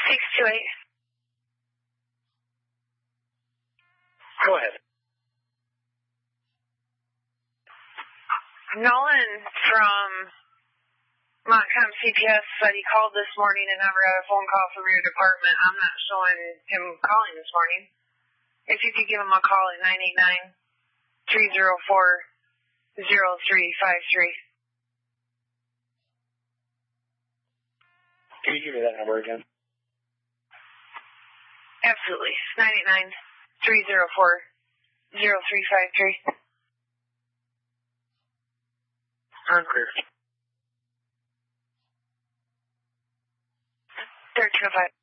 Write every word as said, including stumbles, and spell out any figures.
six two eight. Go ahead. Nolan from Montcalm C P S said he called this morning and never had a phone call from your department. I'm not showing him calling this morning. If you could give him a call at nine eight nine, three zero four, zero three five three. Can you give me that number again? Absolutely. nine eight nine, three zero four, zero three five three. Unclear. thirteen oh five.